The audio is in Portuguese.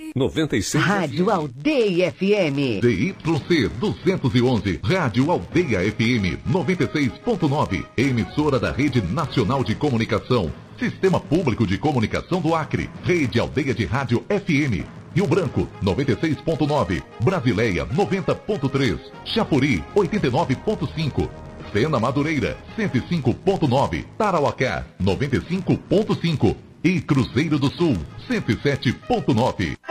96 Rádio Aldeia FM. DYC 211, Rádio Aldeia FM 96.9, emissora da Rede Nacional de Comunicação, Sistema Público de Comunicação do Acre, Rede Aldeia de Rádio FM. Rio Branco, 96.9, Brasileia, 90.3, Chapuri, 89.5, Sena Madureira, 105.9, Tarauacá, 95.5 e Cruzeiro do Sul, 107.9.